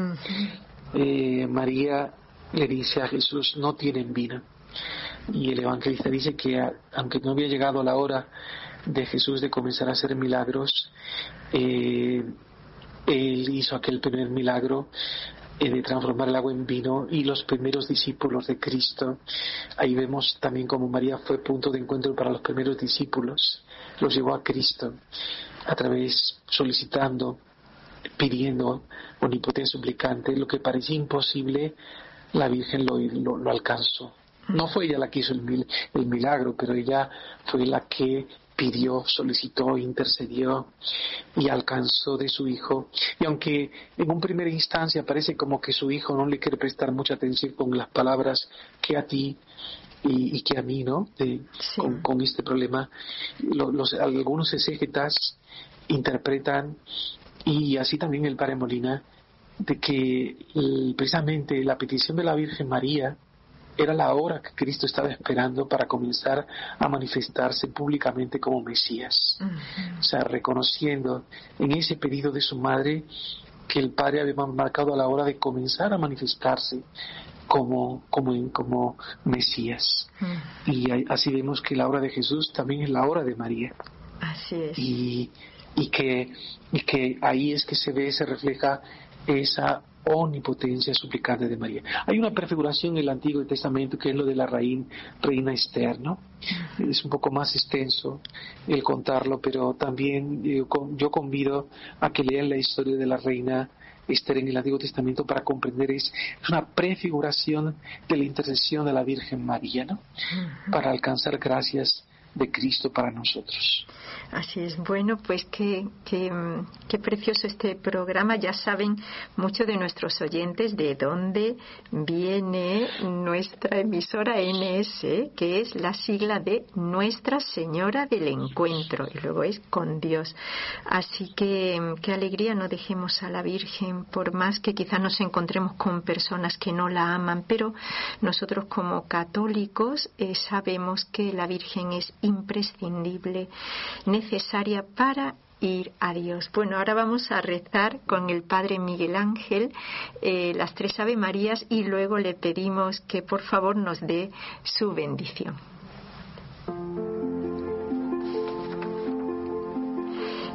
María le dice a Jesús: no tienen vino. Y el evangelista dice que aunque no había llegado la hora de Jesús de comenzar a hacer milagros, él hizo aquel primer milagro de transformar el agua en vino, y los primeros discípulos de Cristo, ahí vemos también como María fue punto de encuentro para los primeros discípulos, los llevó a Cristo a través, solicitando, pidiendo, omnipotencia suplicante. Lo que parecía imposible, la Virgen lo alcanzó. No fue ella la que hizo el milagro, pero ella fue la que pidió, solicitó, intercedió y alcanzó de su hijo. Y aunque en un primera instancia parece como que su hijo no le quiere prestar mucha atención con las palabras que a ti y que a mí, ¿no? Con este problema, algunos exégetas interpretan, y así también el Padre Molina, de que precisamente la petición de la Virgen María era la hora que Cristo estaba esperando para comenzar a manifestarse públicamente como Mesías. O sea, reconociendo en ese pedido de su madre que el Padre había marcado a la hora de comenzar a manifestarse como Mesías. Y así vemos que la hora de Jesús también es la hora de María. Así es. Y que ahí es que se refleja esa omnipotencia suplicante de María. Hay una prefiguración en el Antiguo Testamento que es lo de la reina Esther, ¿no? Es un poco más extenso el contarlo, pero también yo convido a que lean la historia de la reina Esther en el Antiguo Testamento para comprender, es una prefiguración de la intercesión de la Virgen María, ¿no? Para alcanzar gracias de Cristo para nosotros. Así es. Bueno, pues qué precioso este programa. Ya saben muchos de nuestros oyentes de dónde viene nuestra emisora NS, que es la sigla de Nuestra Señora del Encuentro, y luego es con Dios. Así que qué alegría, no dejemos a la Virgen, por más que quizás nos encontremos con personas que no la aman, pero nosotros como católicos sabemos que la Virgen es imprescindible, necesaria para ir a Dios. Bueno, ahora vamos a rezar con el Padre Miguel Ángel las 3 Ave Marías, y luego le pedimos que por favor nos dé su bendición.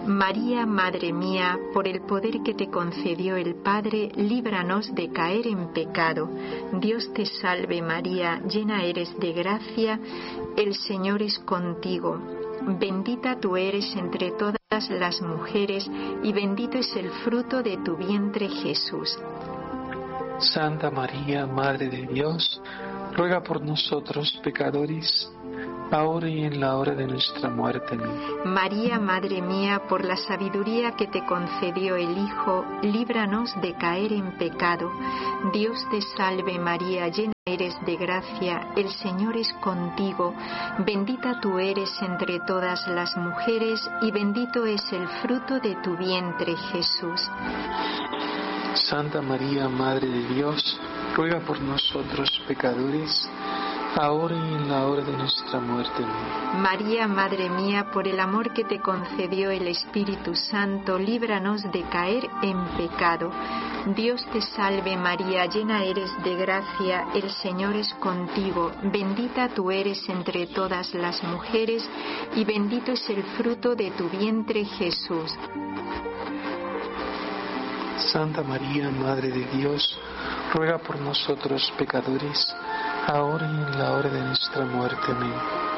María, Madre mía, por el poder que te concedió el Padre, líbranos de caer en pecado. Dios te salve María, llena eres de gracia, el Señor es contigo. Bendita tú eres entre todas las mujeres y bendito es el fruto de tu vientre Jesús. Santa María, Madre de Dios, ruega por nosotros pecadores, ahora y en la hora de nuestra muerte. Amén. María, Madre mía, por la sabiduría que te concedió el Hijo, líbranos de caer en pecado. Dios te salve María, llena eres de gracia, el Señor es contigo. Bendita tú eres entre todas las mujeres y bendito es el fruto de tu vientre Jesús. Santa María, Madre de Dios, ruega por nosotros pecadores, ahora y en la hora de nuestra muerte. Amén. María, Madre mía, por el amor que te concedió el Espíritu Santo, líbranos de caer en pecado. Dios te salve María, llena eres de gracia, el Señor es contigo. Bendita tú eres entre todas las mujeres y bendito es el fruto de tu vientre Jesús. Santa María, Madre de Dios, ruega por nosotros pecadores, ahora y en la hora de nuestra muerte. Amén.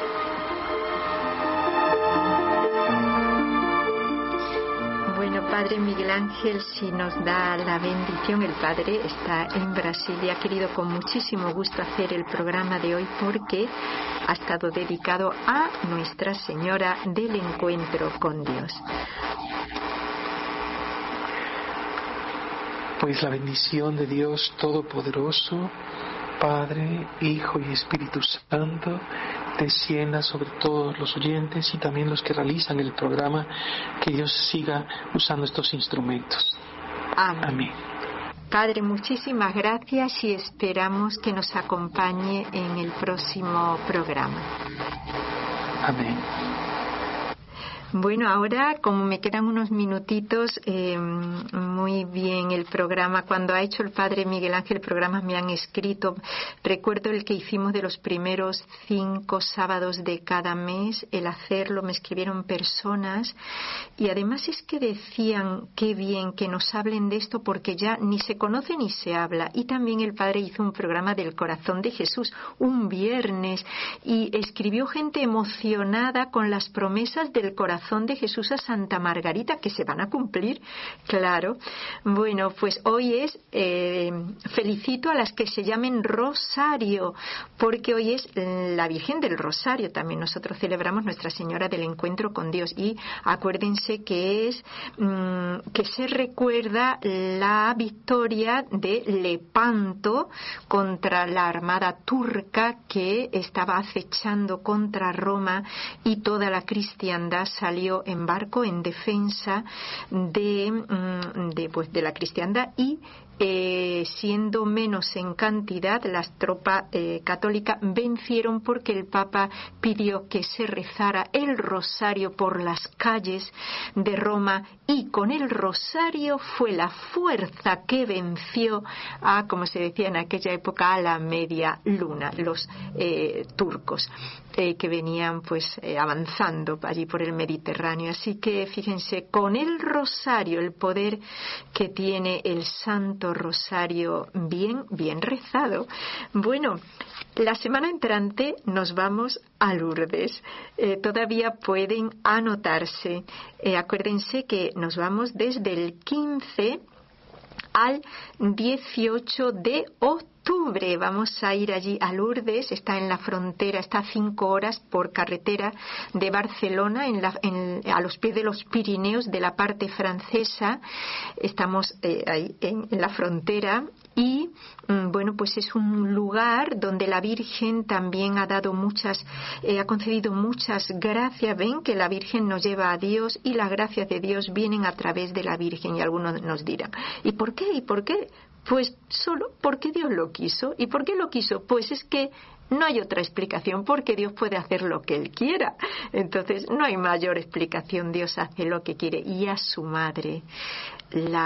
Bueno, Padre Miguel Ángel, si nos da la bendición, el Padre está en Brasil y ha querido con muchísimo gusto hacer el programa de hoy porque ha estado dedicado a Nuestra Señora del Encuentro con Dios. Pues la bendición de Dios Todopoderoso, Padre, Hijo y Espíritu Santo, descienda sobre todos los oyentes y también los que realizan el programa, que Dios siga usando estos instrumentos. Amén. Amén. Padre, muchísimas gracias y esperamos que nos acompañe en el próximo programa. Amén. Bueno, ahora, como me quedan unos minutitos, muy bien el programa. Cuando ha hecho el Padre Miguel Ángel programas me han escrito. Recuerdo el que hicimos de los primeros 5 sábados de cada mes, el hacerlo, me escribieron personas y además es que decían qué bien que nos hablen de esto porque ya ni se conoce ni se habla. Y también el Padre hizo un programa del Corazón de Jesús un viernes y escribió gente emocionada con las promesas del Corazón de Jesús a Santa Margarita que se van a cumplir, claro. Bueno, pues hoy es felicito a las que se llamen Rosario, porque hoy es la Virgen del Rosario. También nosotros celebramos Nuestra Señora del Encuentro con Dios y acuérdense que es que se recuerda la victoria de Lepanto contra la armada turca que estaba acechando contra Roma y toda la cristiandad salió en barco en defensa de la cristiandad y siendo menos en cantidad, las tropas católicas vencieron porque el Papa pidió que se rezara el rosario por las calles de Roma y con el rosario fue la fuerza que venció a, como se decía en aquella época, a la media luna, los turcos que venían pues avanzando allí por el Mediterráneo. Así que fíjense, con el rosario, el poder que tiene el Santo Rosario bien rezado. Bueno, la semana entrante nos vamos a Lourdes. Todavía pueden anotarse. Acuérdense que nos vamos desde el 15 al 18 de octubre. Vamos a ir allí a Lourdes, está en la frontera, está a 5 horas por carretera de Barcelona, a los pies de los Pirineos, de la parte francesa. Estamos ahí en la frontera y bueno, pues es un lugar donde la Virgen también ha dado ha concedido muchas gracias. Ven que la Virgen nos lleva a Dios y las gracias de Dios vienen a través de la Virgen y algunos nos dirán, ¿y por qué? ¿Y por qué? Pues solo porque Dios lo quiso. ¿Y por qué lo quiso? Pues es que no hay otra explicación, porque Dios puede hacer lo que Él quiera. Entonces no hay mayor explicación. Dios hace lo que quiere. Y a su madre la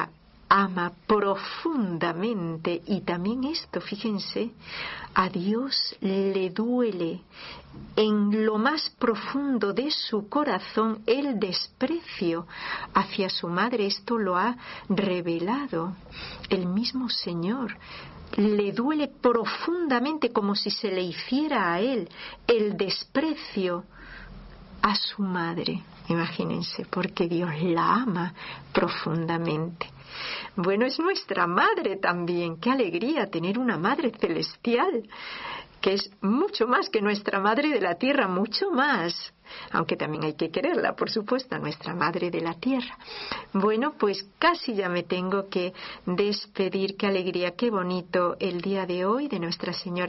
ama profundamente, y también esto, fíjense, a Dios le duele en lo más profundo de su corazón el desprecio hacia su madre. Esto lo ha revelado el mismo Señor. Le duele profundamente, como si se le hiciera a él, el desprecio a su madre. Imagínense, porque Dios la ama profundamente. Bueno, es nuestra madre también. Qué alegría tener una madre celestial, que es mucho más que nuestra madre de la tierra, mucho más. Aunque también hay que quererla, por supuesto, a nuestra madre de la tierra. Bueno, pues casi ya me tengo que despedir. Qué alegría, qué bonito el día de hoy de Nuestra Señora